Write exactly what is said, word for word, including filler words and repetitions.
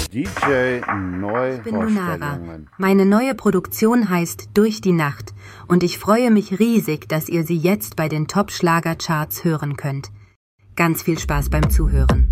D J Ich bin Lunara. Meine neue Produktion heißt Durch die Nacht und ich freue mich riesig, dass ihr sie jetzt bei den Top-Schlager-Charts hören könnt. Ganz viel Spaß beim Zuhören.